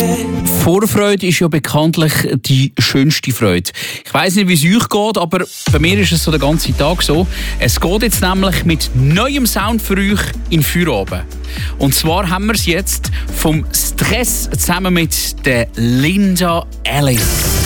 Vorfreude ist ja bekanntlich die schönste Freude. Ich weiss nicht, wie es euch geht, aber bei mir ist es so den ganzen Tag so. Es geht jetzt nämlich mit neuem Sound für euch in Feierabend. Und zwar haben wir es jetzt vom Stress zusammen mit der Linda Ellis.